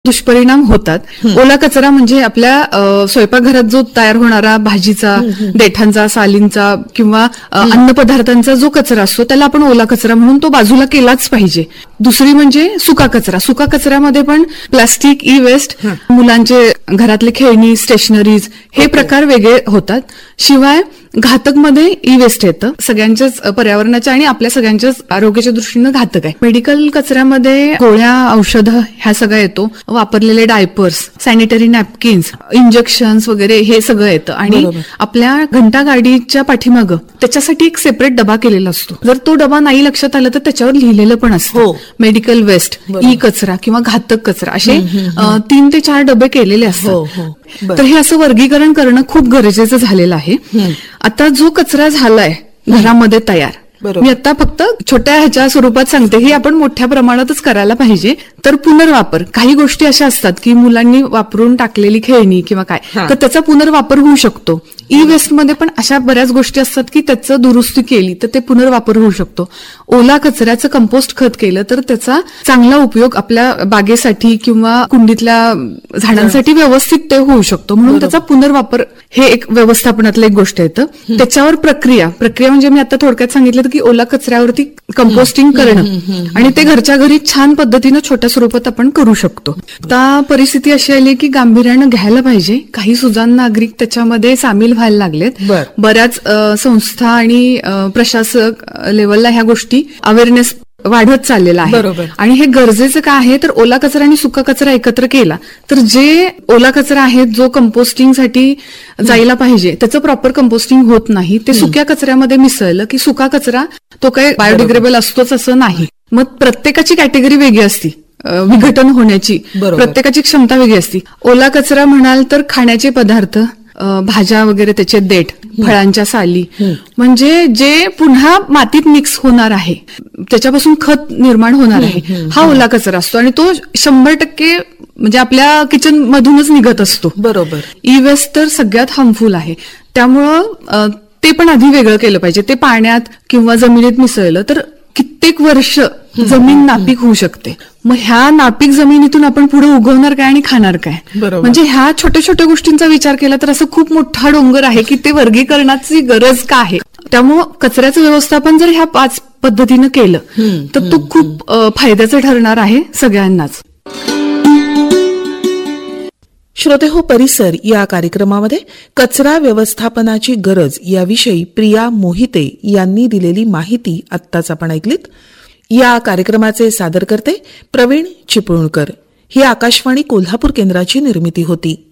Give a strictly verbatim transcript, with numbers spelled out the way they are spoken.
दुष्परिणाम होतात. ओला कचरा म्हणजे आपल्या अ, स्वयंपाकघरात जो तयार होणारा भाजीचा, देठांचा, सालींचा किंवा अ, अन्नपदार्थांचा जो कचरा असतो त्याला आपण ओला कचरा म्हणून तो बाजूला केलाच पाहिजे. दुसरी म्हणजे सुका कचरा. सुका कचऱ्यामध्ये पण प्लास्टिक, ई वेस्ट, मुलांचे घरातले खेळणी, स्टेशनरीज हे प्रकार वेगळे होतात. शिवाय घातकमध्ये ई वेस्ट येतं, सगळ्यांच्याच पर्यावरणाच्या आणि आपल्या सगळ्यांच्याच आरोग्याच्या दृष्टीनं घातक आहे. मेडिकल कचऱ्यामध्ये गोळ्या, औषधं ह्या सगळं येतो, वापरलेले डायपर्स, सॅनिटरी नॅपकिन्स, इंजेक्शन्स वगैरे हे सगळं येतं. आणि आपल्या घंटा गाडीच्या पाठीमागं त्याच्यासाठी एक सेपरेट डबा केलेला असतो. जर तो डबा नाही लक्षात आला तर त्याच्यावर लिहिलेलं पण असतं मेडिकल वेस्ट, ई कचरा किंवा घातक कचरा, असे अ, तीन ते चार डबे केलेले असतात. तर हे असं वर्गीकरण करणं खूप गरजेचं झालेलं आहे. आता जो कचरा झालाय घरामध्ये तयार, मी आता फक्त छोट्या ह्याच्या स्वरूपात सांगते, हे आपण मोठ्या प्रमाणातच करायला पाहिजे. तर पुनर्वापर, काही गोष्टी अशा असतात की मुलांनी वापरून टाकलेली खेळणी किंवा काय, तर त्याचा पुनर्वापर होऊ शकतो. ई वेस्ट मध्ये पण अशा बऱ्याच गोष्टी असतात की त्याचं दुरुस्ती केली तर ते पुनर्वापर होऊ शकतो. ओला कचऱ्याचं कंपोस्ट खत केलं तर त्याचा चांगला उपयोग आपल्या बागेसाठी किंवा कुंडीतल्या झाडांसाठी व्यवस्थित ते होऊ शकतो. म्हणून त्याचा पुनर्वापर हे एक व्यवस्थापनातलं एक गोष्ट येतं. त्याच्यावर प्रक्रिया प्रक्रिया म्हणजे मी आता थोडक्यात सांगितलं की ओला कचऱ्यावरती कंपोस्टिंग करणं आणि ते घरच्या घरी छान पद्धतीनं छोट्या स्वरूपात आपण करू शकतो. आता परिस्थिती अशी आली की गांभीर्यानं घ्यायला पाहिजे. काही सुजाण नागरिक त्याच्यामध्ये सामील व्हायला लागलेत. बऱ्याच अ, संस्था आणि अ, प्रशासक लेवलला ह्या गोष्टी अवेअरनेस वाढत चाललेला आहे. आणि हे गरजेचं काय आहे तर ओला कचरा आणि सुका कचरा एकत्र केला तर जे ओला कचरा आहे जो कंपोस्टिंगसाठी जायला पाहिजे त्याचं प्रॉपर कंपोस्टिंग होत नाही. ते सुक्या कचऱ्यामध्ये मिसळलं की सुका कचरा तो काही बायोडिग्रेडेबल असतोच असं नाही. मग प्रत्येकाची कॅटेगरी वेगळी असती, विघटन होण्याची प्रत्येकाची क्षमता वेगळी असती. ओला कचरा म्हणाल तर खाण्याचे पदार्थ, भाज्या वगैरे, त्याचे देठ, फळांच्या साली, म्हणजे जे पुन्हा मातीत मिक्स होणार आहे, त्याच्यापासून खत निर्माण होणार आहे, हा ओला कचरा असतो. आणि तो शंभर टक्के म्हणजे आपल्या किचन मधूनच निघत असतो. बरोबर. ई वेस्ट तर सगळ्यात हार्मफुल आहे. त्यामुळं ते पण आधी वेगळं केलं पाहिजे. ते पाण्यात किंवा जमिनीत मिसळलं तर कित्येक वर्ष जमीन नापीक होऊ शकते. मग ह्या नापीक जमिनीतून आपण पुढे उगवणार काय आणि खाणार काय? म्हणजे ह्या छोट्या छोट्या गोष्टींचा विचार केला तर असं खूप मोठा डोंगर आहे की ते वर्गीकरणाची गरज का आहे. त्यामुळं कचऱ्याचं व्यवस्थापन जर ह्या पाच पद्धतीनं केलं तर तो खूप फायद्याचं ठरणार आहे सगळ्यांनाच. श्रोतेहो, परिसर या कार्यक्रमामध्ये कचरा व्यवस्थापनाची गरज याविषयी प्रिया मोहिते यांनी दिलेली माहिती आत्ताच आपण ऐकलीत. या कार्यक्रमाचे सादरकर्ते प्रवीण चिपळूणकर. ही आकाशवाणी कोल्हापूर केंद्राची निर्मिती होती.